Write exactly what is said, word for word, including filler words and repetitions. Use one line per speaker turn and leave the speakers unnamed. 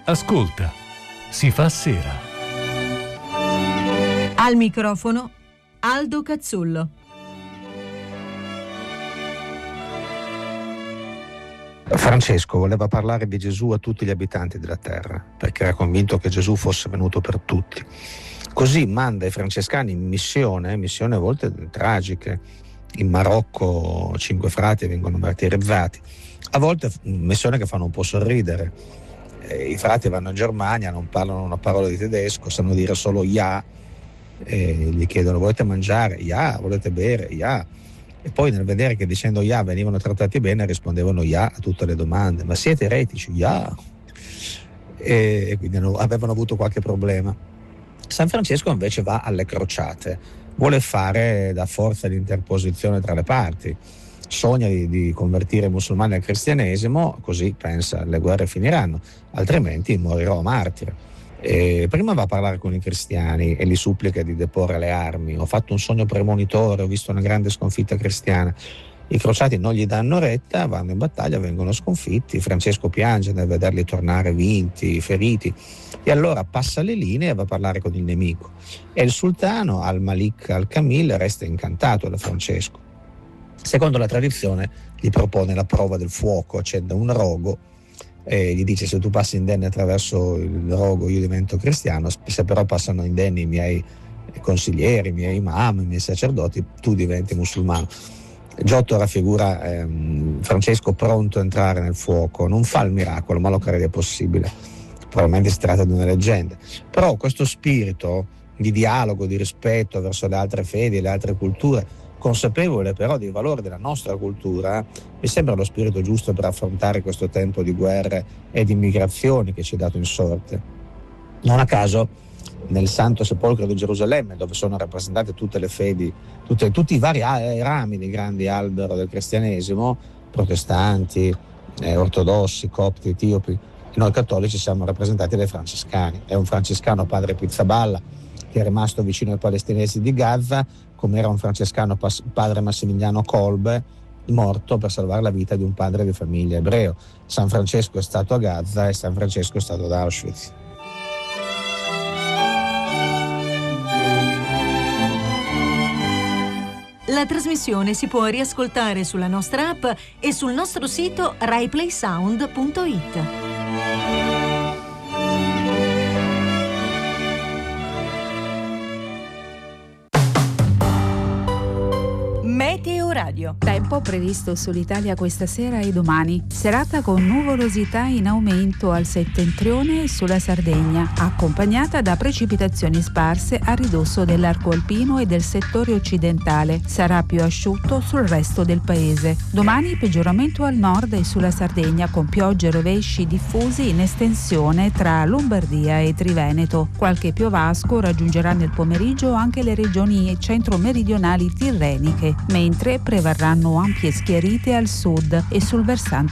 Ascolta, si fa sera.
Al microfono Aldo Cazzullo.
Francesco voleva parlare di Gesù a tutti gli abitanti della terra, perché era convinto che Gesù fosse venuto per tutti. Così manda i francescani in missione, missioni a volte tragiche. In Marocco cinque frati vengono martirizzati, a volte missioni che fanno un po' sorridere. Eh, I frati vanno in Germania, non parlano una parola di tedesco, sanno dire solo ja, e gli chiedono: volete mangiare? Ja. Volete bere? Ja. E poi nel vedere che dicendo ja venivano trattati bene rispondevano ja a tutte le domande. Ma siete eretici? Ja. E, e quindi avevano avuto qualche problema. San Francesco invece va alle crociate, vuole fare da forza di interposizione tra le parti, sogna di, di convertire i musulmani al cristianesimo, così pensa le guerre finiranno, altrimenti morirò martire. E prima va a parlare con i cristiani e li supplica di deporre le armi. Ho fatto un sogno premonitore, ho visto una grande sconfitta cristiana. I crociati non gli danno retta, vanno in battaglia, vengono sconfitti. Francesco piange nel vederli tornare vinti, feriti, e allora passa le linee e va a parlare con il nemico. E il sultano Al-Malik Al-Kamil resta incantato da Francesco. Secondo la tradizione gli propone la prova del fuoco, accende un rogo e gli dice: se tu passi indenne attraverso il rogo io divento cristiano, se però passano indenni i miei consiglieri, i miei imam, i miei sacerdoti, tu diventi musulmano. Giotto raffigura ehm, Francesco pronto a entrare nel fuoco, non fa il miracolo ma lo crede possibile, probabilmente si tratta di una leggenda, però questo spirito di dialogo, di rispetto verso le altre fedi e le altre culture, consapevole però dei valori della nostra cultura, mi sembra lo spirito giusto per affrontare questo tempo di guerre e di migrazioni che ci è dato in sorte. Non a caso nel Santo Sepolcro di Gerusalemme, dove sono rappresentate tutte le fedi, tutte, tutti i vari rami dei grandi albero del cristianesimo, protestanti, eh, ortodossi, copti, etiopi, e noi cattolici siamo rappresentati dai francescani. È un francescano, padre Pizzaballa, che è rimasto vicino ai palestinesi di Gaza, come era un francescano, padre Massimiliano Kolbe, morto per salvare la vita di un padre di famiglia ebreo. San Francesco è stato a Gaza e San Francesco è stato ad Auschwitz.
La trasmissione si può riascoltare sulla nostra app e sul nostro sito rai play sound punto it. Meteo Radio.
Tempo previsto sull'Italia questa sera e domani. Serata con nuvolosità in aumento al settentrione e sulla Sardegna, accompagnata da precipitazioni sparse a ridosso dell'arco alpino e del settore occidentale. Sarà più asciutto sul resto del paese. Domani peggioramento al nord e sulla Sardegna, con piogge e rovesci diffusi in estensione tra Lombardia e Triveneto. Qualche piovasco raggiungerà nel pomeriggio anche le regioni centro-meridionali tirreniche, mentre prevarranno ampie schiarite al sud e sul versante